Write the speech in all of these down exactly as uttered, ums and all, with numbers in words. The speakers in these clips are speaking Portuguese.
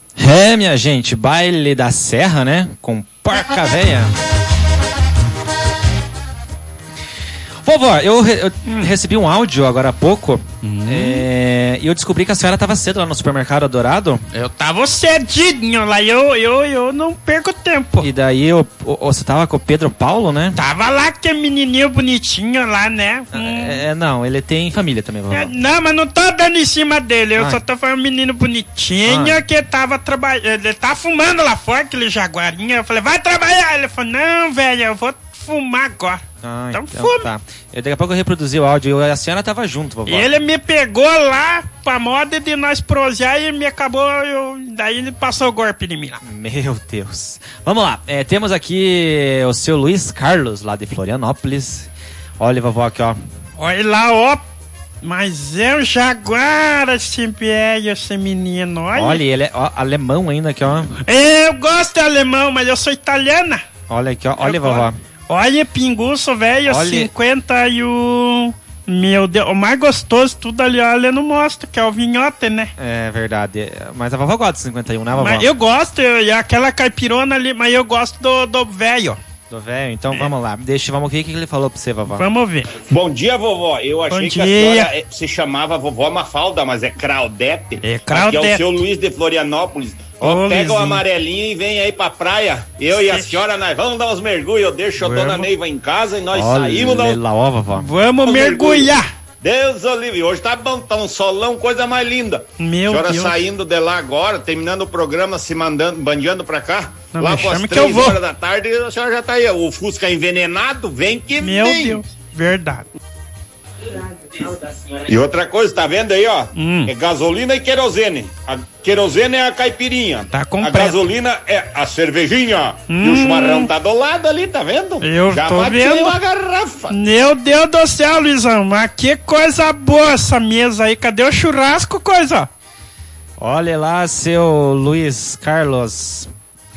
É, minha gente, baile da serra, né? Com Porca Véia. Vovó, eu, re- eu Hum. recebi um áudio agora há pouco Hum. é, e eu descobri que a senhora estava cedo lá no supermercado Dourado. Eu tava cedinho lá, eu, eu, eu não perco tempo. E daí eu, o- você tava com o Pedro Paulo, né? Tava lá que menininho bonitinho lá, né? Hum. É, não, ele tem família também, vovó. É, não, mas não tô dando em cima dele. Eu Ai. só tô falando um menino bonitinho Ai. que tava trabalhando. Ele tá fumando lá fora, aquele jaguarinho. Eu falei, vai trabalhar. Ele falou, não, velho, eu vou fumar agora. Ah, então então fume. tá. Eu, daqui a pouco eu reproduzi o áudio e a senhora tava junto, vovó. E ele me pegou lá pra moda de nós prosear e me acabou. Eu, daí ele passou o golpe em mim lá. Meu Deus. Vamos lá, é, temos aqui o seu Luiz Carlos, lá de Florianópolis. Olha, vovó, aqui, ó. Olha lá, ó. Mas é um jaguar esse velho, esse menino. Olha. Olha, ele é ó, alemão ainda aqui, ó. Eu gosto de alemão, mas eu sou italiana. Olha aqui, ó. Olha, Eu vovó. gosto. Olha, pinguço, velho, Olha. cinquenta e um. Meu Deus, o mais gostoso tudo ali, olha, não mostra, que é o vinhote, né? É verdade. Mas a vovó gosta de cinquenta e um, né, vovó? Mas eu gosto, eu, e aquela caipirona ali, mas eu gosto do, do velho. Do velho? Então vamos lá. Deixa, vamos ver o que ele falou pra você, vovó. Vamos ver. Bom dia, vovó. Eu achei Bom que a dia. senhora eh, se chamava vovó Mafalda, mas é Claudete. É Aqui Claudete. é o seu Luiz de Florianópolis. Ó, Ô, pega o Luizinho. amarelinho e vem aí pra praia. Eu e a senhora, nós vamos dar uns mergulhos. Eu deixo a Vamos. dona Neiva em casa e nós Olha saímos. Dar uns... lá, ó, vovó. Vamos Vamos mergulhar. Deus o livre. Hoje tá bom, tá um solão, coisa mais linda. Meu a senhora Deus. saindo de lá agora, terminando o programa, se mandando, bandeando pra cá. Não lá me pras chame que três eu vou. horas da tarde, a senhora já tá aí. O Fusca envenenado, vem que Meu vem. Deus, verdade. E outra coisa, tá vendo aí, ó? Hum. É gasolina e querosene. A querosene é a caipirinha. Tá A completo. gasolina é a cervejinha. E Hum. o chimarrão tá do lado ali, tá vendo? Eu Já tô bateu vendo. a garrafa. Meu Deus do céu, Luizão, mas que coisa boa essa mesa aí. Cadê o churrasco, coisa? Olha lá, seu Luiz Carlos.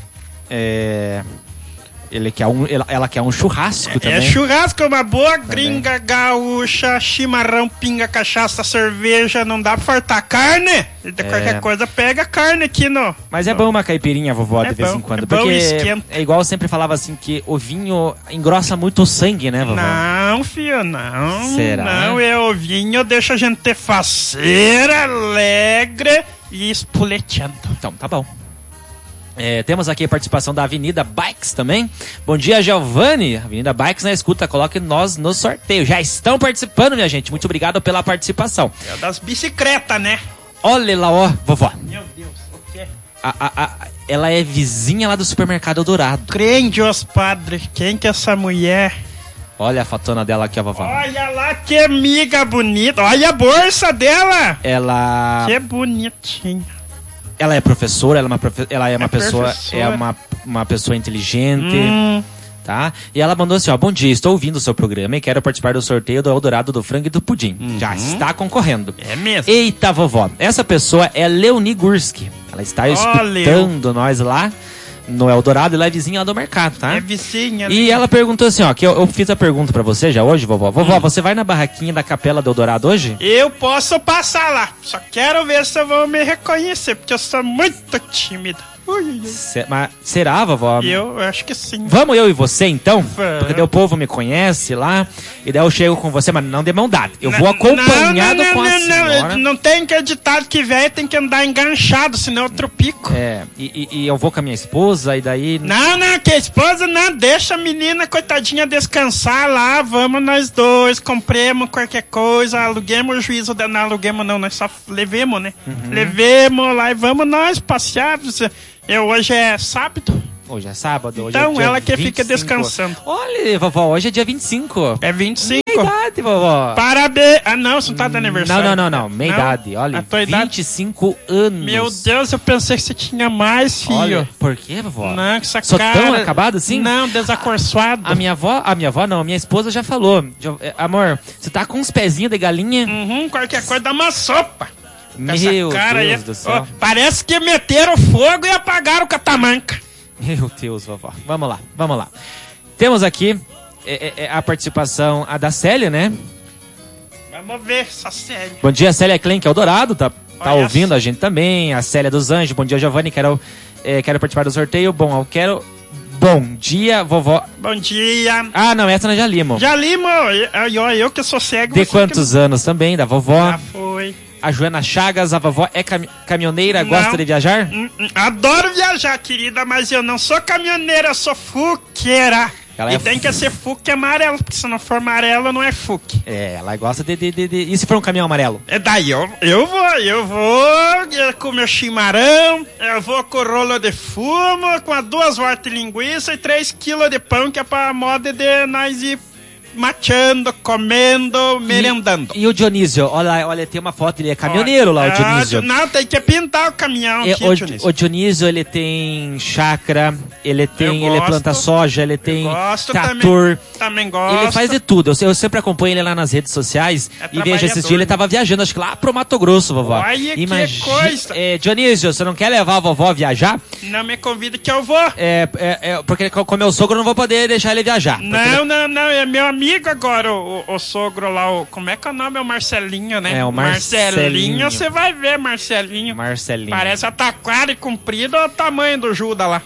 É... Ele quer um, ela, ela quer um churrasco também. É churrasco, uma boa gringa, gaúcha, chimarrão, pinga, cachaça, cerveja, não dá pra fartar carne. E de É. qualquer coisa, pega carne aqui no... Mas é bom uma caipirinha, vovó, É de vez bom, em quando. é bom porque e esquenta. é igual eu sempre falava assim, que o vinho engrossa muito o sangue, né, vovó? Não, filho, não. Será? Não, é o vinho, deixa a gente ter faceira, alegre e espuleteando. Então, tá bom. É, temos aqui a participação da Avenida Bikes também. Bom dia, Giovanni. Avenida Bikes na escuta, coloque nós no sorteio. Já estão participando, minha gente. Muito obrigado pela participação. É das bicicletas, né? Olha lá, ó, vovó. Meu Deus, o quê? A, a, a, ela é vizinha lá do supermercado Dourado. Crê em Deus, padre. Quem que é essa mulher? Olha a fatona dela aqui, ó, vovó. Olha lá que amiga bonita. Olha a bolsa dela. Ela, Que bonitinha. ela é professora, ela é uma, profe- ela é uma É pessoa, professora. é uma, uma pessoa inteligente. Hum, Tá? E ela mandou assim, ó, bom dia, estou ouvindo o seu programa e quero participar do sorteio do Eldorado do frango e do pudim. Já está concorrendo. é mesmo. Eita, vovó, essa pessoa é Leonie Gurski. Ela está escutando nós lá no Eldorado e ela é vizinha lá do mercado, tá? É vizinha. E ela perguntou assim, ó, que eu, eu fiz a pergunta pra você já hoje, vovó. Vovó, você vai na barraquinha da Capela do Eldorado hoje? Eu posso passar lá. Só quero ver se eu vou me reconhecer, porque eu sou muito tímida. Ui, ui, ui. Se- mas será, vovó? Eu acho que sim. Vamos eu e você, então? Vamos. Porque daí o povo me conhece lá, e daí eu chego com você, mas não de mão dada. Eu vou Não, acompanhado não, com a não, senhora. Não, não tem que editar que velho tem que andar enganchado, senão eu tropico. É, e, e- e eu vou com a minha esposa, e daí... Não, não, que a esposa não, deixa a menina coitadinha descansar lá, vamos nós dois, compremos qualquer coisa, aluguemos o juízo, da, não aluguemos não, nós só levemos, né? Uhum. Levemos lá e vamos nós passear. Eu, hoje é sábado, Hoje é sábado, hoje então é dia ela que fica vinte e cinco. descansando. Olha, vovó, hoje é dia vinte e cinco. É vinte e cinco. Meia idade, vovó. Parabéns. Ah, não, você não tá de aniversário. Não, não, não, não, meia idade, olha, A tua idade? vinte e cinco anos. Meu Deus, eu pensei que você tinha mais, filho. Olha, por quê, vovó? Não, que essa Sou cara... tão acabado assim? Não, desacorçoado. A minha avó, a minha avó não, a minha esposa já falou. Já- é, amor, você tá com uns pezinhos de galinha? Uhum, qualquer coisa dá uma sopa. Com essa Meu cara Deus aí. do céu. Ó, parece que meteram fogo e apagaram o catamanca. Meu Deus, vovó. Vamos lá, vamos lá. Temos aqui é, é, é, a participação a da Célia, né? Vamos ver essa série. Bom dia, Célia Klein, que é o Dourado, tá? tá Olha ouvindo só. a gente também. A Célia dos Anjos, bom dia, Giovanni, quero, é, quero participar do sorteio. Bom, eu quero... Bom dia, vovó. Bom dia. Ah, não, essa nós já limos. Já limo, eu, eu, eu que sou cego. De você quantos que... anos também, da vovó. Já foi. A Joana Chagas, a vovó é cam- caminhoneira, Não. gosta de viajar? Hum, hum, Adoro viajar, querida, mas eu não sou caminhoneira, eu sou fuqueira. Ela e é tem que ser fuque amarelo, porque se não for amarelo, não é fuque. É, ela gosta de, de, de, de... E se for um caminhão amarelo? É daí eu, eu vou, eu vou eu com meu chimarrão, eu vou com rolo de fumo, com as duas voltas de linguiça e três quilos de pão, que é pra moda de nós ir mateando, comendo, merendando. E, e o Dionísio? Olha, olha, tem uma foto, ele é caminhoneiro lá, o Ah, Dionísio. Não, tem que pintar o caminhão É, aqui, o, Dionísio. o Dionísio, ele tem chácara, ele tem, Eu ele gosto. planta soja, ele tem Gosto trator. também, também gosto. Ele faz de tudo. Eu, eu sempre acompanho ele lá nas redes sociais É e vejo esses dias ele trabalhador, tava viajando, acho que lá pro Mato Grosso, vovó. Olha que Imagi- coisa. É, Dionísio, você não quer levar a vovó a viajar? Não me convida que eu vou. É, é, é, porque com meu sogro eu não vou poder deixar ele viajar. porque Não, não, não, é meu amigo agora, o, o, o sogro lá, o, como é que é o nome? É o Marcelinho, né? É, o Marcelinho. você vai ver, Marcelinho. Marcelinho. Parece a taquara e comprido o tamanho do Judas lá.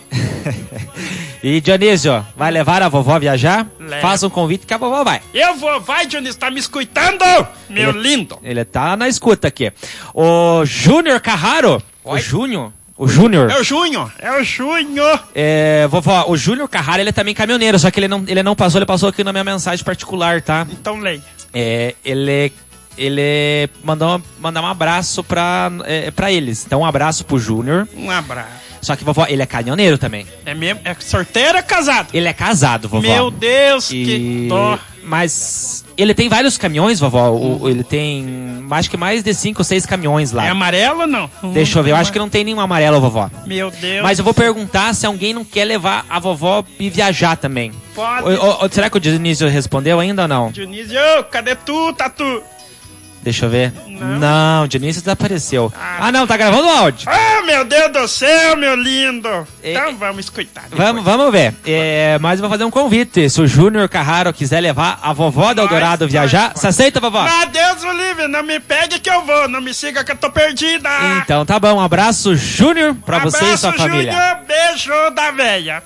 E Dionísio, vai levar a vovó a viajar? Leva. Faça um convite que a vovó vai. Eu vou, vai, Dionísio, tá me escutando? Meu Ele- lindo. Ele tá na escuta aqui. O Júnior Carraro. O Oi? Júnior. O Júnior. É o Junho, é o Junho. É, vovó, o Júnior Carraro, ele é também caminhoneiro, só que ele não, ele não passou, ele passou aqui na minha mensagem particular, tá? Então leia. É, ele ele mandou mandar um abraço pra, é, pra eles. Então, um abraço pro Júnior. Um abraço. Só que, vovó, ele é caminhoneiro também. É mesmo? É sorteiro ou casado? Ele é casado, vovó. Meu Deus, E- que dó. Mas ele tem vários caminhões, vovó. O- ele tem, acho que mais de cinco, seis caminhões lá. É amarelo ou não? Deixa eu ver, eu acho que não tem nenhum amarelo, vovó. Meu Deus. Mas eu vou perguntar se alguém não quer levar a vovó e viajar também. Pode. O- o- o- será que o Dionísio respondeu ainda ou não? Dionísio, cadê tu, Tatu? Deixa eu ver. Não. Não, o Dionísio desapareceu. Ah. Ah, não, tá gravando o áudio. Ah, meu Deus do céu, meu lindo. É- Então vamos escutar. depois. Vamos, vamos ver. É, mas eu vou fazer um convite. Se o Júnior Carraro quiser levar a vovó do Nós, Eldorado nós, viajar, nós. você aceita, vovó? Mas Deus o livre, não me pegue que eu vou. Não me siga que eu tô perdida. Então tá bom, um abraço, Júnior, pra você e sua Abraço, família. Júnior, beijo da véia.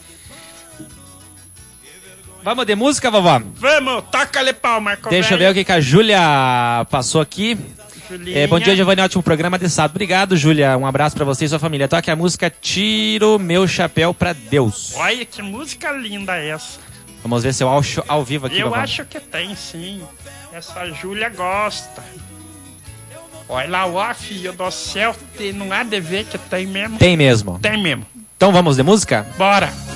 Vamos de música, vovó? Vamos, toca-lhe pau, Marco Deixa eu ver o que, que a Júlia passou aqui. É, bom dia, Giovanni, ótimo programa de sábado. Obrigado, Júlia. Um abraço pra você e sua família. Toque a música Tiro Meu Chapéu pra Deus. Olha que música linda essa. Vamos ver se eu acho ao vivo aqui, Eu vovó. acho que tem, sim. Essa Júlia gosta. Olha lá, ó, filho do céu, tem- não há de ver que tem mesmo. Tem mesmo. Tem mesmo. Então vamos de música? Bora.